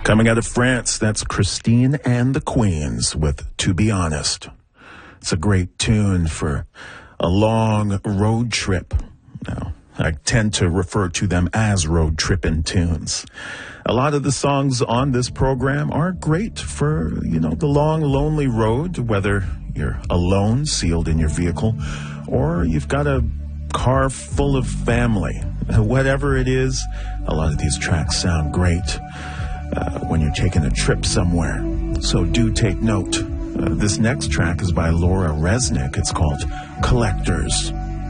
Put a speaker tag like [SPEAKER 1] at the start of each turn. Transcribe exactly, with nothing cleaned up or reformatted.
[SPEAKER 1] Coming out of France, that's Christine and the Queens with To Be Honest. It's a great tune for a long road trip. Now, I tend to refer to them as road tripping tunes. A lot of the songs on this program are great for, you know, the long, lonely road, whether you're alone, sealed in your vehicle, or you've got a car full of family. Whatever it is, a lot of these tracks sound great uh, when you're taking a trip somewhere. So do take note. Uh, this next track is by Laura Resnick. It's called Collectors.